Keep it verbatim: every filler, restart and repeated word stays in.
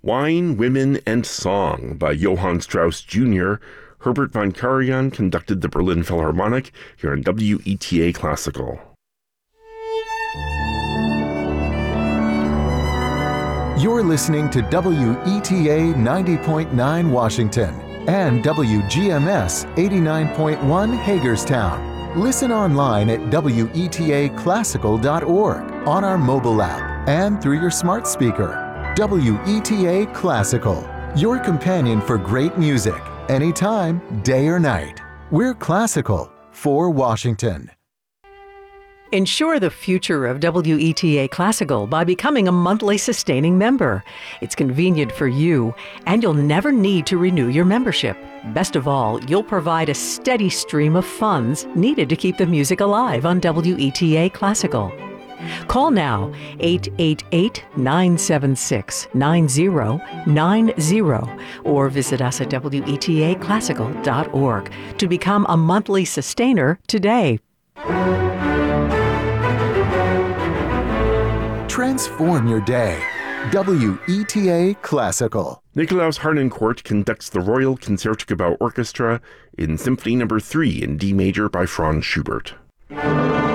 Wine, Women, and Song by Johann Strauss Junior Herbert von Karajan conducted the Berlin Philharmonic here on W E T A Classical. You're listening to W E T A ninety point nine Washington and W G M S eighty-nine point one Hagerstown. Listen online at W E T A classical dot org, on our mobile app, and through your smart speaker. W E T A Classical, your companion for great music, anytime, day or night. We're classical for Washington. Ensure the future of W E T A Classical by becoming a monthly sustaining member. It's convenient for you, and you'll never need to renew your membership. Best of all, you'll provide a steady stream of funds needed to keep the music alive on W E T A Classical. Call now, eight eight eight, nine seven six, nine zero nine zero, or visit us at W E T A classical dot org to become a monthly sustainer today. Transform your day. W E T A Classical. Nikolaus Harnoncourt conducts the Royal Concertgebouw Orchestra in Symphony Number three in D major by Franz Schubert.